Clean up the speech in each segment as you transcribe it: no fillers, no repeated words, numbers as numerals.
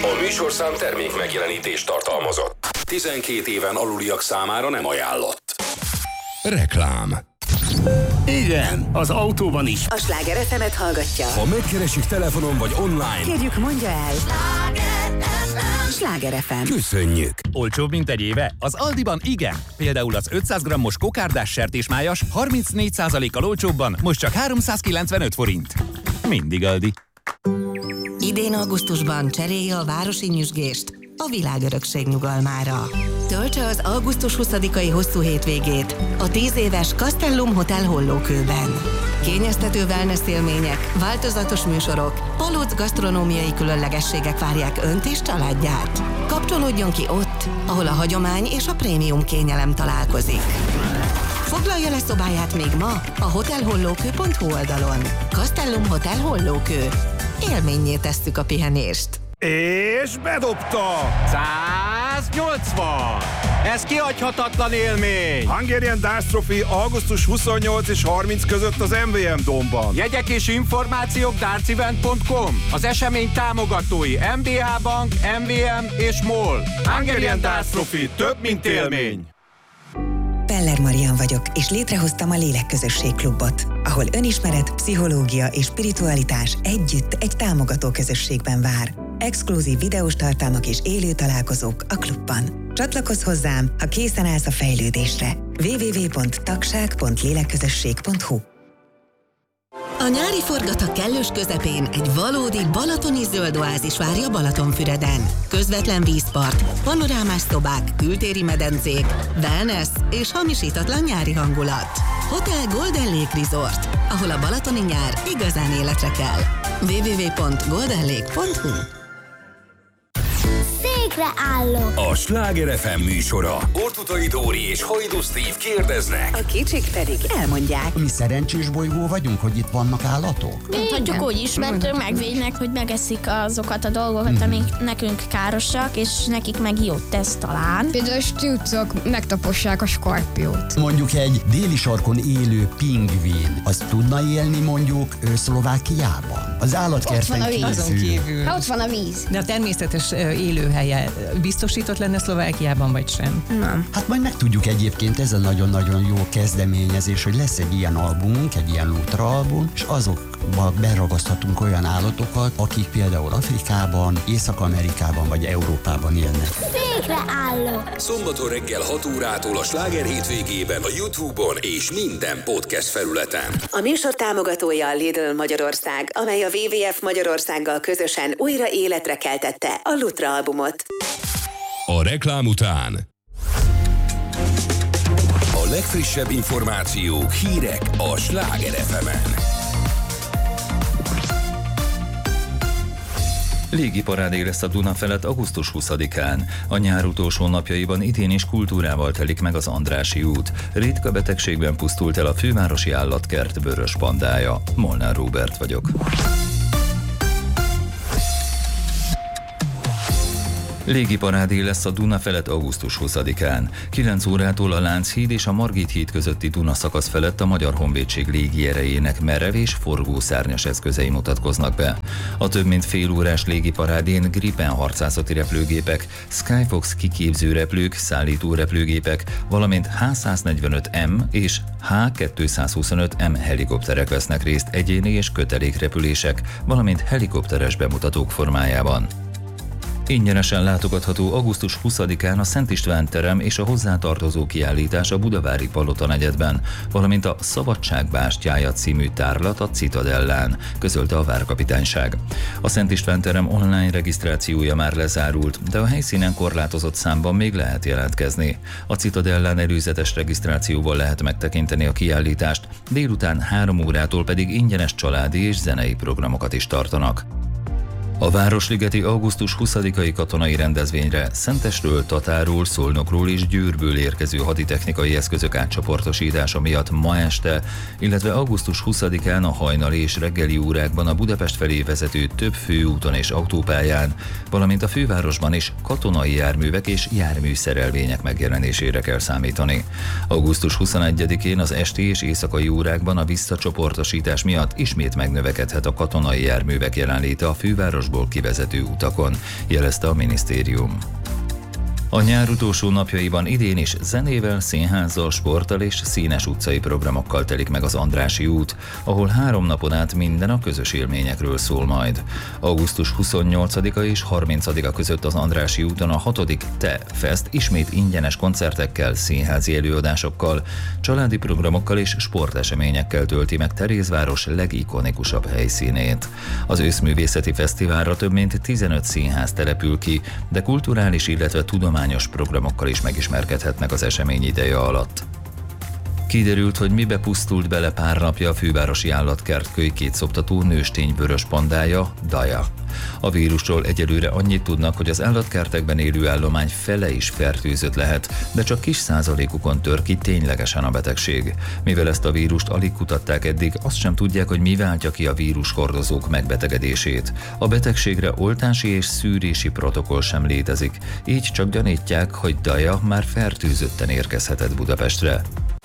A műsorszám termék megjelenítést tartalmazott. 12 éven aluliak számára nem ajánlott. Reklám. Igen, az autóban is. A Sláger FM-et hallgatja. Ha megkeresik telefonon vagy online, kérjük, mondja el. Sláger FM. Köszönjük. Olcsóbb, mint egy éve? Az Aldiban igen. Például az 500 g-os kokárdás sertésmájas 34%-kal olcsóbban most csak 395 forint. Mindig Aldi. Idén augusztusban cserélje a városi nyüzsgést a világörökség nyugalmára. Töltse az augusztus 20-ai hosszú hétvégét a 10 éves Castellum Hotel Hollókőben. Kényeztető wellness élmények, változatos műsorok, palóc gasztronómiai különlegességek várják Önt és családját. Kapcsolódjon ki ott, ahol a hagyomány és a prémium kényelem találkozik. Foglalja le szobáját még ma a hotelhollókő.hu oldalon. Castellum Hotel Hollókő. Élménnyé tesszük a pihenést. És bedobta! 180! Ez kihagyhatatlan élmény! Hungarian Darts Trophy augusztus 28 és 30 között az MVM Domban. Jegyek és információk dartsevent.com. Az esemény támogatói MBH Bank, MVM és MOL. Hungarian Darts Trophy, több mint élmény! Peller Marian vagyok, és létrehoztam a Lélekközösség Klubot, ahol önismeret, pszichológia és spiritualitás együtt egy támogató közösségben vár. Exkluzív videós tartalmak és élő találkozók a klubban. Csatlakozz hozzám, ha készen állsz a fejlődésre. www.tagság.lélekközösség.hu. A nyári forgatag kellős közepén egy valódi balatoni zöld oázis várja Balatonfüreden. Közvetlen vízpart, panorámás szobák, kültéri medencék, wellness és hamisítatlan nyári hangulat. Hotel Golden Lake Resort, ahol a balatoni nyár igazán életre kell. www.goldenlake.hu. Székre állok! A Sláger FM műsora. Ortutai Dóri és Hajdú Steve kérdeznek. A kicsik pedig elmondják. Mi szerencsés bolygó vagyunk, hogy itt vannak állatok? Mondhatjuk úgy is, mert megvédnek, hogy megeszik azokat a dolgokat, amik nekünk károsak, és nekik meg jót tesz talán. Például a stűcok megtapossák a skorpiót. Mondjuk egy déli sarkon élő pingvin, az tudna élni mondjuk Szlovákiában? Az állatkerten kívül. Ha ott van a víz. De a természetes élőhelye biztosított lenne Szlovákiában, vagy sem? Nem. Hát majd megtudjuk egyébként, ez a nagyon-nagyon jó kezdeményezés, hogy lesz egy ilyen albumunk, egy ilyen Lutra album, és azokba beragaszthatunk olyan állatokat, akik például Afrikában, Észak-Amerikában vagy Európában élnek. Székre állok! Szombaton reggel 6 órától a Sláger hétvégében a YouTube-on és minden podcast felületen. A műsor támogatója a Lidl Magyarország, amely a WWF Magyarországgal közösen újra életre keltette a Lutra albumot. A reklám után a legfrissebb információk, hírek a Sláger FM-en. Légiparádé lesz a Duna felett augusztus 20-án. A nyár utolsó napjaiban idén is kultúrával telik meg az Andrássy út. Ritka betegségben pusztult el a fővárosi állatkert vörös pandája. Molnár Róbert vagyok. Légiparádé lesz a Duna felett augusztus 20-án. 9 órától a Lánchíd és a Margit híd közötti Duna szakasz felett a Magyar Honvédség légierejének merev és forgószárnyas eszközei mutatkoznak be. A több mint fél órás légiparádén Gripen harcászati repülőgépek, Skyfox kiképző repülők, szállító repülőgépek, valamint H-145M és H-225M helikopterek vesznek részt egyéni és kötelékrepülések, valamint helikopteres bemutatók formájában. Ingyenesen látogatható augusztus 20-án a Szent István terem és a hozzátartozó kiállítás a Budavári Palota negyedben, valamint a Szabadság bástyája című tárlat a Citadellán, közölte a várkapitányság. A Szent István terem online regisztrációja már lezárult, de a helyszínen korlátozott számban még lehet jelentkezni. A Citadellán előzetes regisztrációval lehet megtekinteni a kiállítást, délután 3 órától pedig ingyenes családi és zenei programokat is tartanak. A Városligeti augusztus 20-ai katonai rendezvényre Szentesről, Tatáról, Szolnokról és Győrből érkező haditechnikai eszközök átcsoportosítása miatt ma este, illetve augusztus 20-án a hajnali és reggeli órákban a Budapest felé vezető több főúton és autópályán, valamint a fővárosban is katonai járművek és járműszerelvények megjelenésére kell számítani. Augusztus 21-én az esti és éjszakai órákban a visszacsoportosítás miatt ismét megnövekedhet a katonai járművek jelenléte a főváros fővárosból kivezető utakon, jelezte a minisztérium. A nyár utolsó napjaiban idén is zenével, színházzal, sporttal és színes utcai programokkal telik meg az Andrássy út, ahol 3 napon át minden a közös élményekről szól majd. Augusztus 28-a és 30-a között az Andrássy úton a 6. Te Fest ismét ingyenes koncertekkel, színházi előadásokkal, családi programokkal és sporteseményekkel tölti meg Terézváros legikonikusabb helyszínét. Az őszművészeti fesztiválra több mint 15 színház települ ki, de kulturális, illetve tudományos programokkal is megismerkedhetnek az esemény ideje alatt. Kiderült, hogy mibe pusztult bele pár napja a fővárosi állatkert kölykétszoptató nőstény vörös pandája, Daja. A vírusról egyelőre annyit tudnak, hogy az állatkertekben élő állomány fele is fertőzött lehet, de csak kis százalékukon tör ki ténylegesen a betegség. Mivel ezt a vírust alig kutatták eddig, azt sem tudják, hogy mi váltja ki a vírushordozók megbetegedését. A betegségre oltási és szűrési protokoll sem létezik, így csak gyanítják, hogy Daja már fertőzötten érkezhetett Budapestre.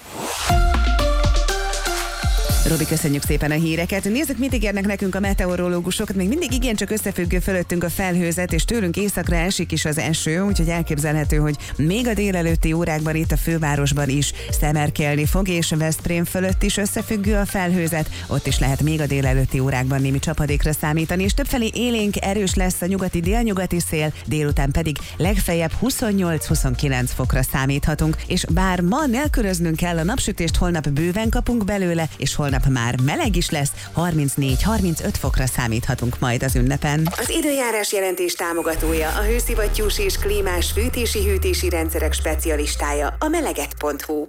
Robi, köszönjük szépen a híreket. Nézzük, mit ígérnek nekünk a meteorológusok. Még mindig igencsak összefüggő fölöttünk a felhőzet, és tőlünk északra esik is az eső, úgyhogy elképzelhető, hogy még a délelőtti órákban itt a fővárosban is szemerkelni fog, és Veszprém fölött is összefüggő a felhőzet. Ott is lehet még a délelőtti órákban némi csapadékra számítani, és többfelé élénk, erős lesz a nyugati-délnyugati szél, délután pedig legfeljebb 28-29 fokra számíthatunk. És bár ma nélkülöznünk kell a napsütést, holnap bőven kapunk belőle, és holnap már meleg is lesz, 34-35 fokra számíthatunk majd az ünnepen. Az időjárás jelentés támogatója, a hőszivattyús és klímás fűtési-hűtési rendszerek specialistája, a meleget.hu.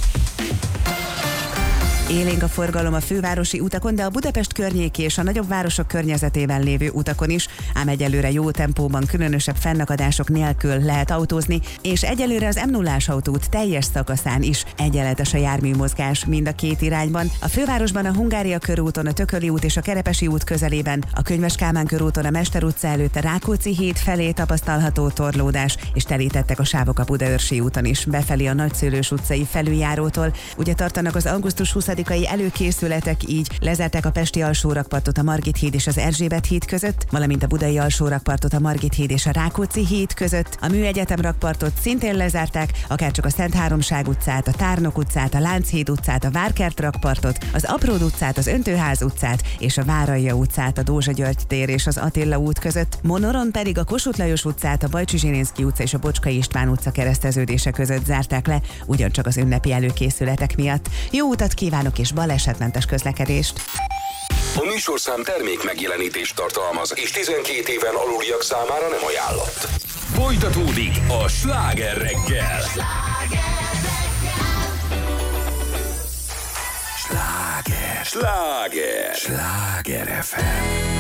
Élénk a forgalom a fővárosi utakon, de a Budapest környéki és a nagyobb városok környezetében lévő utakon is, ám egyelőre jó tempóban, különösebb fennakadások nélkül lehet autózni, és egyelőre az M0-ás autóút teljes szakaszán is egyenletes a járműmozgás mind a két irányban. A fővárosban a Hungária körúton, a Tököli út és a Kerepesi út közelében, a Könyves Kálmán körúton a Mester utca előtt a Rákóczi híd felé tapasztalható torlódás, és telítettek a sávok a Budaörsi úton is, befelé a Nagyszőlős utcai felüljárótól. Ugye tartanak az augusztus 20-ai előkészületek, így lezárták a pesti alsórakpartot a Margit híd és az Erzsébet híd között, valamint a budai alsórakpartot a Margit híd és a Rákóczi híd között. A Műegyetem rakpartot szintén lezárták, akárcsak a Szent Háromság utcát, a Tárnok utcát, a Lánchíd utcát, a Várkert rakpartot, az Apród utcát, az Öntőház utcát és a Váralja utcát a Dózsa György tér és az Attila út között. Monoron pedig a Kossuth Lajos utcát, a Bajcsi Zsilinszky utca és a Bocskai István utca kereszteződése között zárták le, ugyancsak az ünnepi előkészületek miatt. Jó utat kívánok és balesetmentes közlekedést! A műsorszám termék megjelenítést tartalmaz, és 12 éven aluliak számára nem ajánlott. Folytatódik a Sláger reggel. Sláger FM.